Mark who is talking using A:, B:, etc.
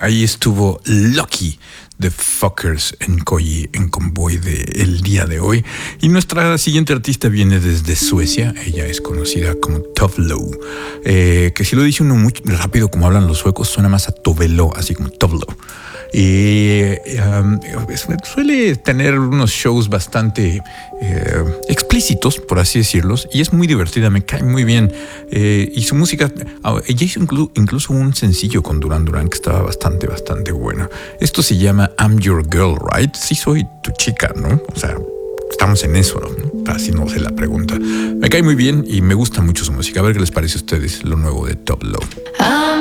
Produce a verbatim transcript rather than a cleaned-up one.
A: ahí estuvo Lucky The Fuckers en Koji en Convoy de el día de hoy. Y nuestra siguiente artista viene desde Suecia. Ella es conocida como Tovlo, eh, que si lo dice uno muy rápido como hablan los suecos, suena más a Tovelo, así como Tovlo. Y um, suele tener unos shows bastante eh, explícitos, por así decirlos, y es muy divertida, me cae muy bien. Eh, y su música, ella hizo inclu, incluso un sencillo con Duran Duran que estaba bastante, bastante bueno. Esto se llama I'm Your Girl, right? Sí, soy tu chica, ¿no? O sea, estamos en eso, ¿no? Así no sé la pregunta. Me cae muy bien y me gusta mucho su música. A ver qué les parece a ustedes lo nuevo de Tovlo.